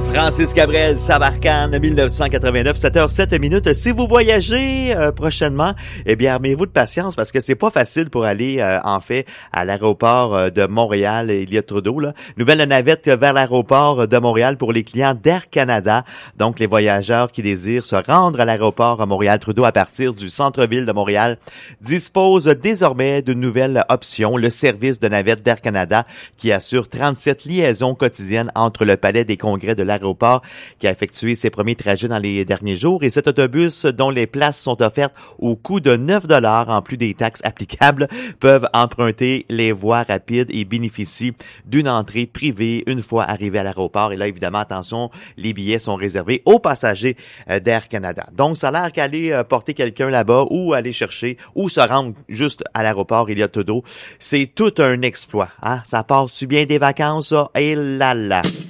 Francis Cabrel, Samarcande, 1989, 7h07. Si vous voyagez prochainement, eh bien, armez-vous de patience parce que c'est pas facile pour aller, en fait, à l'aéroport de Montréal, Elliott Trudeau, là. Nouvelle navette vers l'aéroport de Montréal pour les clients d'Air Canada. Donc, les voyageurs qui désirent se rendre à l'aéroport Montréal-Trudeau à partir du centre-ville de Montréal disposent désormais d'une nouvelle option, le service de navette d'Air Canada qui assure 37 liaisons quotidiennes entre le Palais des Congrès de l'aéroport qui a effectué ses premiers trajets dans les derniers jours. Et cet autobus, dont les places sont offertes au coût de 9 $ en plus des taxes applicables, peuvent emprunter les voies rapides et bénéficient d'une entrée privée une fois arrivés à l'aéroport. Et là, évidemment, attention, les billets sont réservés aux passagers d'Air Canada. Donc, ça a l'air qu'aller porter quelqu'un là-bas ou aller chercher ou se rendre juste à l'aéroport Elliott Trudeau, c'est tout un exploit. Hein? Ça part-tu bien des vacances, ça? Et là là!